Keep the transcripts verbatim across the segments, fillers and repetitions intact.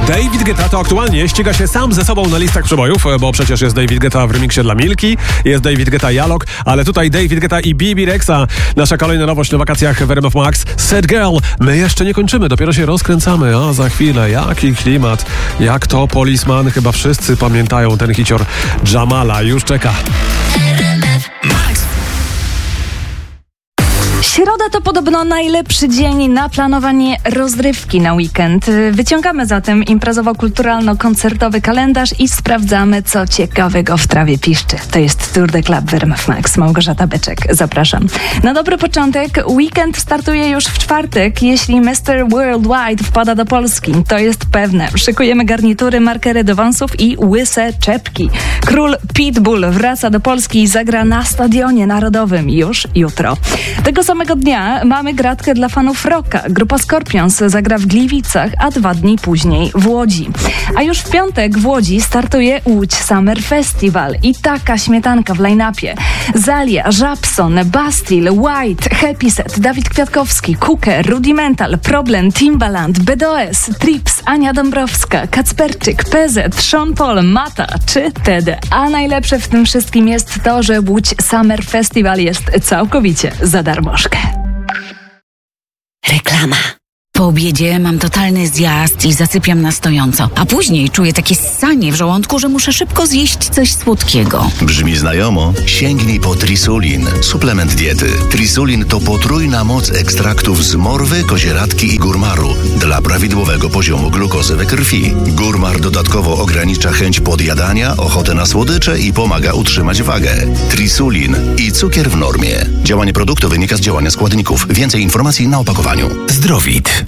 David Guetta to aktualnie ściga się sam ze sobą na listach przebojów, bo przecież jest David Guetta w remiksie dla Milki, jest David Guetta i Alok, ale tutaj David Guetta i B B Rexa. Nasza kolejna nowość na wakacjach w R M F Max. Sad Girl. My jeszcze nie kończymy, dopiero się rozkręcamy, a za chwilę jaki klimat, jak to Policeman. Chyba wszyscy pamiętają ten hicior Jamala. Już czeka. Środa to podobno najlepszy dzień na planowanie rozrywki na weekend. Wyciągamy zatem imprezowo-kulturalno-koncertowy kalendarz i sprawdzamy, co ciekawego w trawie piszczy. To jest Tour de Club w R M F Max. Małgorzata Beczek, zapraszam. Na dobry początek, weekend startuje już w czwartek, jeśli mister Worldwide wpada do Polski. To jest pewne. Szykujemy garnitury, markery do wąsów i łyse czepki. Król Pitbull wraca do Polski i zagra na Stadionie Narodowym już jutro. Tego samego dnia mamy gratkę dla fanów rocka. Grupa Scorpions zagra w Gliwicach, a dwa dni później w Łodzi. A już w piątek w Łodzi startuje Łódź Summer Festival i taka śmietanka w line-upie. Zalia, Żabson, Bastille, White, Happy Set, Dawid Kwiatkowski, Cooker, Rudimental, Problem, Timbaland, B D O S, Trips, Ania Dąbrowska, Kacperczyk, P Z, Sean Paul, Mata czy Tedy. A najlepsze w tym wszystkim jest to, że Łódź Summer Festival jest całkowicie za darmożkę. Reklama. Po obiedzie mam totalny zjazd i zasypiam na stojąco, a później czuję takie ssanie w żołądku, że muszę szybko zjeść coś słodkiego. Brzmi znajomo? Sięgnij po Trisulin, suplement diety. Trisulin to potrójna moc ekstraktów z morwy, kozieradki i górmaru dla prawidłowego poziomu glukozy we krwi. Górmar dodatkowo ogranicza chęć podjadania, ochotę na słodycze i pomaga utrzymać wagę. Trisulin i cukier w normie. Działanie produktu wynika z działania składników. Więcej informacji na opakowaniu. Zdrowit.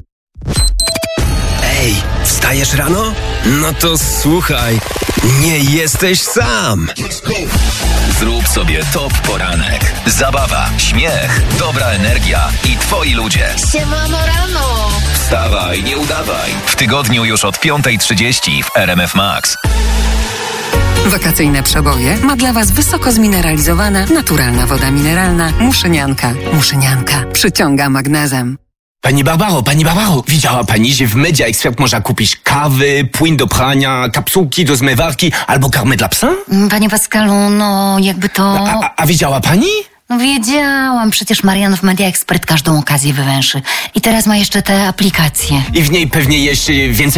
Ej, wstajesz rano? No to słuchaj, nie jesteś sam. Zrób sobie top poranek. Zabawa, śmiech, dobra energia i twoi ludzie. Siemano rano. Wstawaj, nie udawaj. W tygodniu już od piątej trzydzieści w R M F Max. Wakacyjne przeboje ma dla Was wysoko zmineralizowana, naturalna woda mineralna Muszynianka. Muszynianka przyciąga magnezem. Pani Barbaro, pani Barbaro, widziała pani, że w Media Expert można kupić kawy, płyn do prania, kapsułki do zmywarki albo karmę dla psa? Panie Pascalu, no jakby to... A, a, a widziała pani? No wiedziałam, przecież Marian w Media Expert każdą okazję wywęszy. I teraz ma jeszcze te aplikacje. I w niej pewnie jeszcze więcej